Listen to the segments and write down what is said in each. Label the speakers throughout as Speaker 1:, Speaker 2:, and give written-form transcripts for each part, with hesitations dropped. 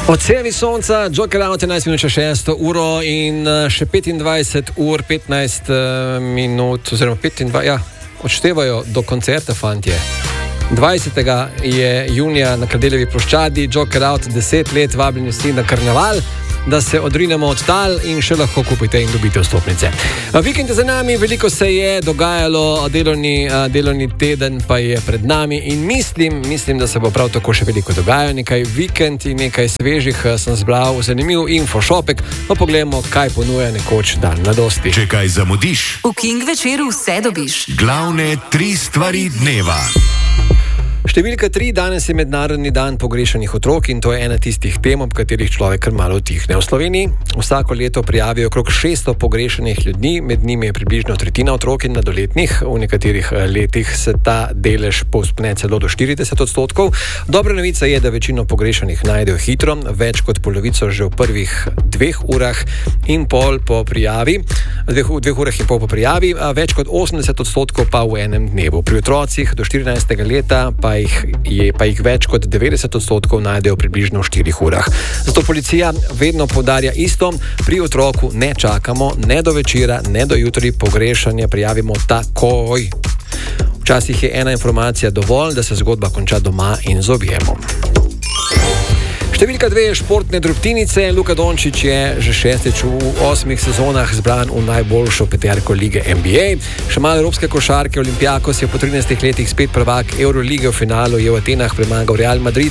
Speaker 1: Odsevi sonca, Joker Out 11 minut 6 uro in še 25 ur 15 minut, oziroma 25, ja, odštevajo do koncerta, fantje. 20. je junija na Kardeljevi ploščadi, Joker Out 10 let, vabljeni vsi na karneval, da se odrinemo od tal in še lahko kupite in dobite vstopnice. Vikend je za nami, veliko se je dogajalo, delovni teden pa je pred nami in mislim, da se bo prav tako še veliko dogajalo. Nekaj vikend in nekaj svežih sem zbral, zanimiv infošopek, pa pogledamo, kaj ponuja nekoč dan mladosti.
Speaker 2: Če kaj zamudiš,
Speaker 3: v King večeru vse dobiš.
Speaker 2: Glavne 3 stvari dneva.
Speaker 1: Številka 3, danes je mednarodni dan pogrešanih otrok in to je ena tistih tem, ob katerih človek kar malo utihne. V Sloveniji vsako leto prijavijo okrog 600 pogrešanih ljudi, med njimi je približno tretjina otrok in mladoletnih, v nekaterih letih se ta delež povzpne celo do 40%. Dobra novica je, da večino pogrešanih najdejo hitro, več kot polovico že v prvih 2 urah in pol po prijavi, 2 urah in pol po prijavi, več kot 80% pa v enem dnevu. Pri otrocih do 14. leta pa jih več kot 90% najdejo približno v 4 urah. Zato policija vedno poudarja isto, pri otroku ne čakamo, ne do večera, ne do jutri, pogrešanje prijavimo takoj. Včasih je ena informacija dovolj, da se zgodba konča doma in z objemom. Številka 2 je športne drobtinice. Luka Dončić je že 6. v 8 sezonah zbran v najboljšo peterko lige NBA. Šamal evropske košarke Olympiakos je po 13 letih spet prvak Eurolige, v finalu je v Atenah premagal Real Madrid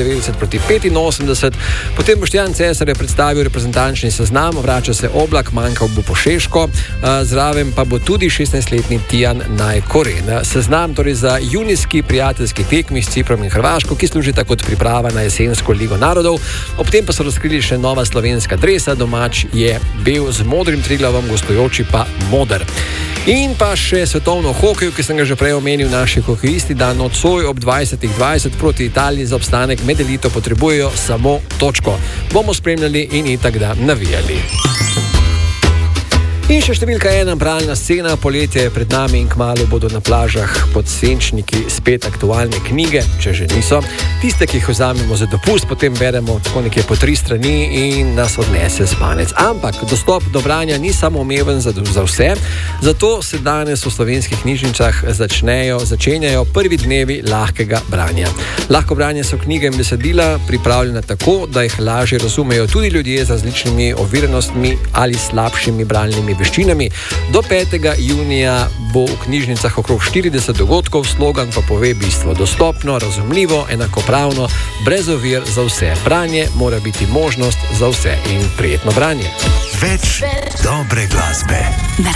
Speaker 1: 92-85. Potem Boštjan Cesar je predstavil reprezentančni seznam, vrača se Oblak, manjkal bo Pošeško, zraven pa bo tudi 16-letni Tijan Najkoren. Seznam torej za junijski prijateljski tekmi s Ciprom in Hrvaško, ki služita kot priprava na jesensko ligo narodov. Ob tem pa so razkrili še nova slovenska dresa, domač je bel z modrim Triglavom, gostujoči pa moder. In pa še svetovno hokej, ki sem ga že prej omenil, naši hokejisti dan nocoj ob 20:20 proti Italiji za obstanek med elito potrebujejo samo točko. Bomo spremljali in itak da navijali. In še številka 1, bralna scena, poletje je pred nami in kmalu bodo na plažah pod senčniki spet aktualne knjige, če že niso. Tiste, ki jih vzamemo za dopust, potem beremo tako nekje po 3 strani in nas odnese spanec. Ampak dostop do branja ni samoumeven za vse, zato se danes v slovenskih knjižnicah začenjajo prvi dnevi lahkega branja. Lahko branje so knjige in besedila pripravljena tako, da jih lažje razumejo tudi ljudje z različnimi oviranostmi ali slabšimi bralnimi veščinami. Do 5. junija bo v knjižnicah okrog 40 dogodkov, slogan pa pove bistvo: dostopno, razumljivo, enakopravno, brez ovir za vse. Branje mora biti možnost za vse in prijetno branje.
Speaker 2: Več dobre glasbe.